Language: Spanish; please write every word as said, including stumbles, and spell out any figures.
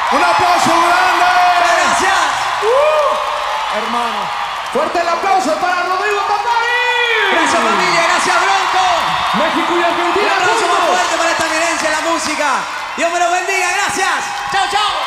Un aplauso grande. Gracias. Uh, hermano. Fuerte el aplauso para Rodrigo Tapari. Gracias familia, gracias Bronco. México y Argentina. Un aplauso juntos. más fuerte para esta eminencia de la música. Dios me los bendiga, gracias. Chao, chao.